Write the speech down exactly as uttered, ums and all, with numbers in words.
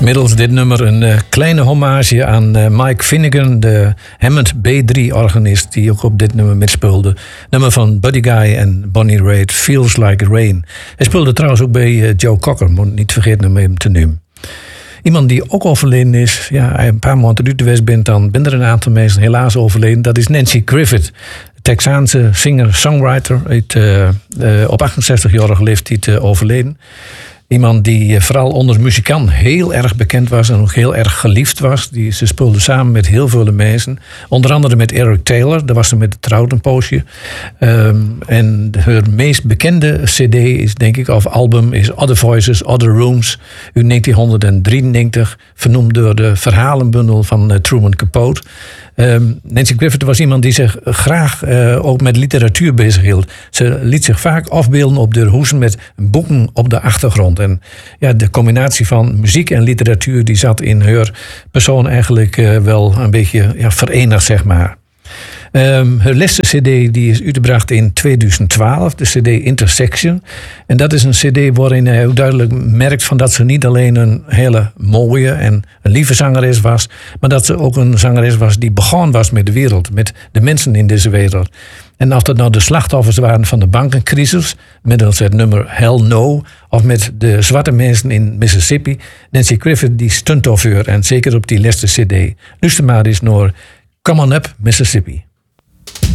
Middels dit nummer een uh, kleine hommage aan uh, Mike Finnegan, de Hammond B drie organist die ook op dit nummer mitspeelde. Nummer van Buddy Guy en Bonnie Raitt, Feels Like Rain. Hij speelde trouwens ook bij uh, Joe Cocker, moet niet vergeten om hem te noemen. Iemand die ook overleden is, ja, hij een paar maanden uit de West bent, dan ben er een aantal mensen helaas overleden. Dat is Nancy Griffith, Texaanse singer-songwriter, uit, uh, uh, op achtenzestigjarige leeftijd uh, overleden. Iemand die vooral onder muzikant heel erg bekend was en ook heel erg geliefd was. Die, ze speelde samen met heel veel mensen. Onder andere met Eric Taylor, daar was ze met getrouwd een poosje. Um, en haar meest bekende cd is, denk ik, of album is Other Voices, Other Rooms uit negentien drieënnegentig. Vernoemd door de verhalenbundel van uh, Truman Capote. Um, Nancy Griffith was iemand die zich graag uh, ook met literatuur bezighield. Ze liet zich vaak afbeelden op de hoezen met boeken op de achtergrond. En ja, de combinatie van muziek en literatuur die zat in haar persoon eigenlijk uh, wel een beetje ja, verenigd, zeg maar. Um, haar laatste cd die is uitgebracht in tweeduizend twaalf, de cd Intersection. En dat is een cd waarin hij ook duidelijk merkt van dat ze niet alleen een hele mooie en een lieve zangeres was, maar dat ze ook een zangeres was die begonnen was met de wereld, met de mensen in deze wereld. En of dat nou de slachtoffers waren van de bankencrisis, middels het nummer Hell No, of met de zwarte mensen in Mississippi, Nancy Griffith die stunt over en zeker op die laatste cd. Luister maar eens naar Come On Up, Mississippi.